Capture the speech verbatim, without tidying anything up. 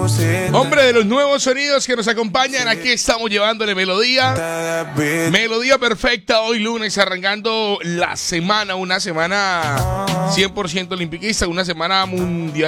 Hombre de los nuevos sonidos que nos acompañan, aquí estamos llevándole melodía. Melodía perfecta hoy lunes, arrancando la semana, una semana cien por ciento olimpiquista, una semana mundial.